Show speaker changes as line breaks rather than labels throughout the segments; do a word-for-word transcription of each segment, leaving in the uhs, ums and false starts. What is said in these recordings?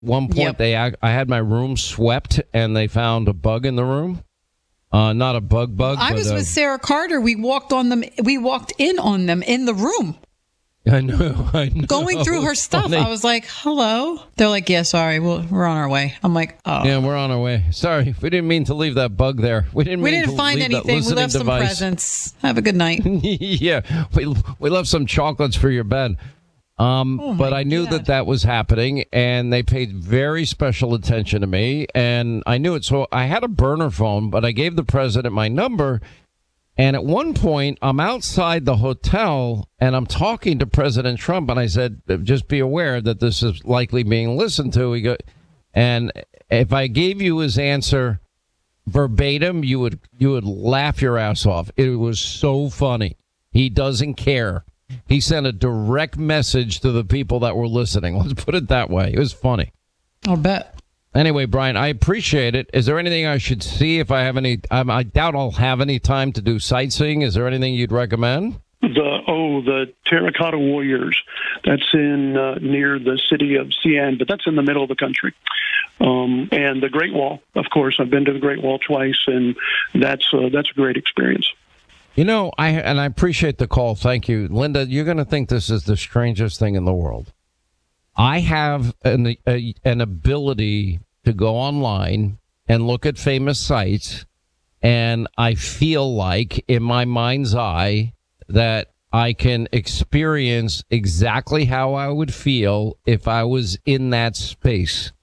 one point,
Yep.
they I had my room swept, and they found a bug in the room. Uh, not a bug bug.
I
but
was
a,
with Sarah Carter. We walked on them. We walked in on them in the room.
I know, I know.
Going through her stuff.
Funny.
I was like, hello. They're like, yeah, sorry. We'll, we're on our way. I'm like, oh.
Yeah, we're on our way. Sorry, we didn't mean to leave that bug there. We didn't.
We
mean
didn't
to
find
leave that
anything. We
listening
left some
device.
presents. Have a good night.
Yeah, we we left some chocolates for your bed. Um,
Oh,
but
my
I knew
God.
that that was happening, and they paid very special attention to me, and I knew it. So I had a burner phone, but I gave the president my number. And at one point, I'm outside the hotel, and I'm talking to President Trump, and I said, just be aware that this is likely being listened to. He go, and if I gave you his answer verbatim, you would you would laugh your ass off. It was so funny. He doesn't care. He sent a direct message to the people that were listening. Let's put it that way. It was funny.
I'll bet.
Anyway, Brian, I appreciate it. Is there anything I should see if I have any? Um, I doubt I'll have any time to do sightseeing. Is there anything you'd recommend?
The oh, the Terracotta Warriors. That's in uh, near the city of Xi'an, but that's in the middle of the country. Um, and the Great Wall, of course. I've been to the Great Wall twice, and that's uh, that's a great experience.
You know, I and I appreciate the call. Thank you, Linda. You're going to think this is the strangest thing in the world. I have an a, an ability to go online and look at famous sites, and I feel like in my mind's eye that I can experience exactly how I would feel if I was in that space.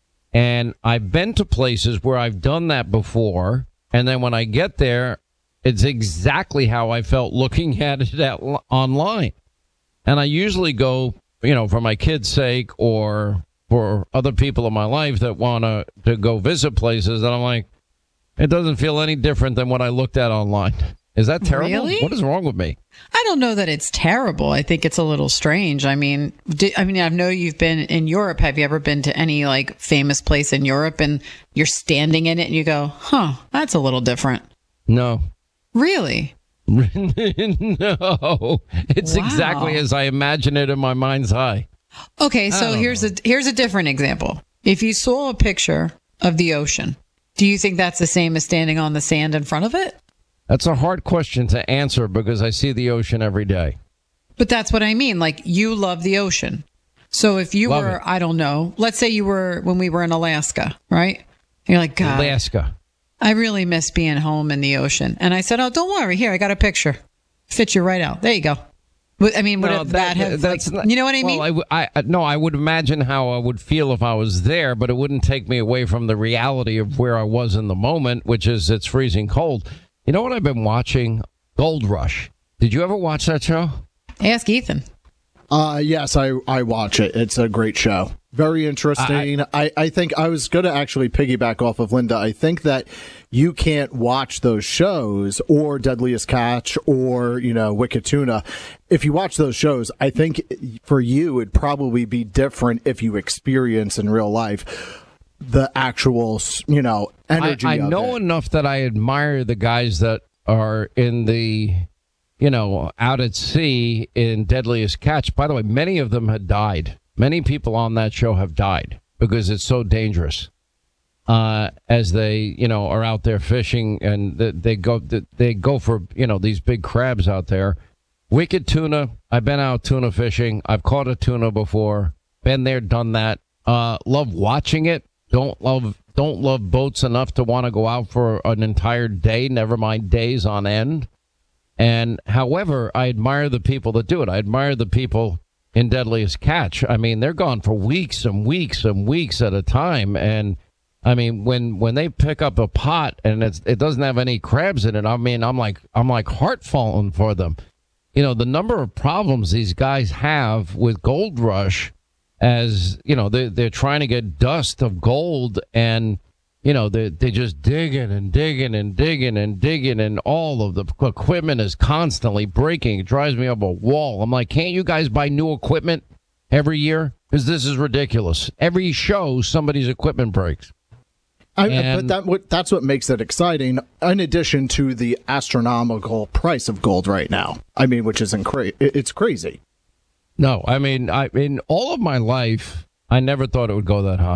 And I've been to places where I've done that before, and then when I get there, it's exactly how I felt looking at it at, online. And I usually go, you know, for my kids' sake or for other people in my life that want to to go visit places, and I'm like, it doesn't feel any different than what I looked at online. Is that terrible?
Really?
What is wrong with me?
I don't know that it's terrible. I think it's a little strange. I mean, do, I mean, I know you've been in Europe. Have you ever been to any like famous place in Europe and you're standing in it and you go, huh, that's a little different?
No.
Really?
No. It's
Wow.
exactly as I imagine it in my mind's eye.
Okay, so
don't
here's a here's a different example. If you saw a picture of the ocean, do you think that's the same as standing on the sand in front of it?
That's a hard question to answer because I see the ocean every day.
But that's what I mean. Like, you love the ocean. So if you
Love
were,
it.
I don't know, let's say you were when we were in Alaska, right? You're like, God,
Alaska.
I really miss being home in the ocean. And I said, oh, don't worry. Here, I got a picture. Fits you right out. There you go. But, I mean, would
No,
it, that, have, like,
not-
you know what I mean?
Well, I, w- I- I- no, I would imagine how I would feel if I was there, but it wouldn't take me away from the reality of where I was in the moment, which is it's freezing cold. You know what I've been watching? Gold Rush. Did you ever watch that show?
Ask Ethan.
Uh, yes, I, I watch it. It's a great show. Very interesting. I, I, I think I was going to actually piggyback off of Linda. I think that you can't watch those shows or Deadliest Catch or, you know, Wicked Tuna. If you watch those shows, I think for you, it'd probably be different if you experience in real life the actual, you know, energy
I, I
of
know
it.
enough that I admire the guys that are in the, you know, out at sea in Deadliest Catch. By the way, many of them had died. Many people on that show have died because it's so dangerous. Uh, as they, you know, are out there fishing and they, they go, they go for, you know, these big crabs out there. Wicked Tuna. I've been out tuna fishing. I've caught a tuna before. Been there, done that. Uh, love watching it. Don't love, don't love boats enough to want to go out for an entire day. Never mind days on end. And however, I admire the people that do it. I admire the people in Deadliest Catch. I mean, they're gone for weeks and weeks and weeks at a time. And I mean, when when they pick up a pot and it's, it doesn't have any crabs in it, I mean, I'm like I'm like heart falling for them. You know, the number of problems these guys have with Gold Rush, as you know, they they're trying to get dust of gold, and you know, they they're just digging and digging and digging and digging, and all of the equipment is constantly breaking. It drives me up a wall. I'm like, can't you guys buy new equipment every year? Because this is ridiculous. Every show, somebody's equipment breaks.
I,
And-
but that what that's what makes it exciting. In addition to the astronomical price of gold right now, I mean, which is incra- it's crazy.
No, I mean, I in all of my life, I never thought it would go that high.